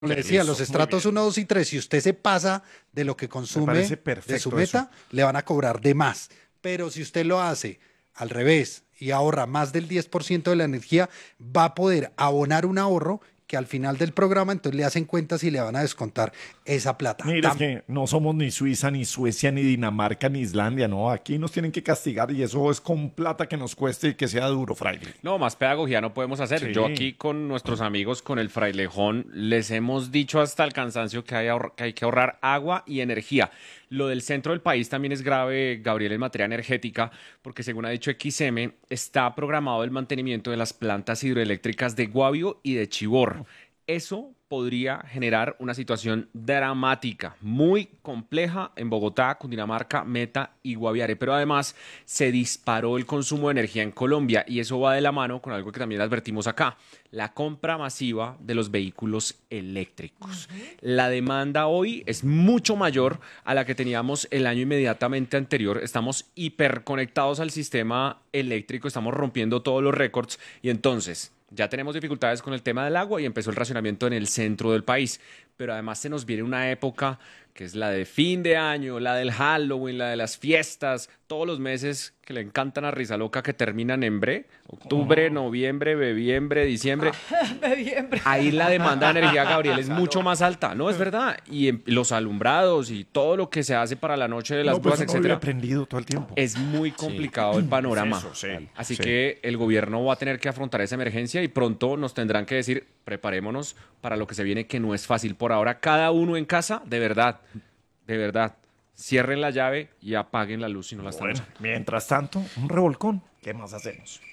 le decía, los Listo, muy estratos bien. 1, 2 y 3, si usted se pasa de lo que Me consume parece de su perfecto eso. meta, le van a cobrar de más. Pero si usted lo hace al revés y ahorra más del 10% de la energía, va a poder abonar un ahorro que al final del programa entonces le hacen cuentas y le van a descontar esa plata. Mira, es que no somos ni Suiza, ni Suecia, ni Dinamarca, ni Islandia, no. Aquí nos tienen que castigar y eso es con plata que nos cueste y que sea duro, fraile. No, más pedagogía no podemos hacer. Yo Sí. aquí con nuestros amigos, con el frailejón, les hemos dicho hasta el cansancio que hay que ahorrar agua y energía. Lo del centro del país también es grave, Gabriel, en materia energética, porque según ha dicho XM, está programado el mantenimiento de las plantas hidroeléctricas de Guavio y de Chivor. Eso podría generar una situación dramática, muy compleja en Bogotá, Cundinamarca, Meta y Guaviare. Pero además se disparó el consumo de energía en Colombia y eso va de la mano con algo que también advertimos acá, la compra masiva de los vehículos eléctricos. La demanda hoy es mucho mayor a la que teníamos el año inmediatamente anterior. Estamos hiperconectados al sistema eléctrico, estamos rompiendo todos los récords y entonces ya tenemos dificultades con el tema del agua y empezó el racionamiento en el centro del país. Pero además se nos viene una época que es la de fin de año, la del Halloween, la de las fiestas, todos los meses que le encantan a Risa Loca que terminan en bre, octubre, noviembre, bebiembre, diciembre. Ahí la demanda de energía, Gabriel, es mucho más alta, ¿no? Es verdad. Y los alumbrados y todo lo que se hace para la noche de las No, pues brujas, uno vive etcétera, aprendido todo el tiempo. es muy complicado el panorama. Eso, sí, Así sí. que el gobierno va a tener que afrontar esa emergencia y pronto nos tendrán que decir, preparémonos para lo que se viene, que no es fácil por ahora. Cada uno en casa, de verdad, cierren la llave y apaguen la luz si no la están Bueno, usando. mientras tanto, un revolcón. ¿Qué más hacemos?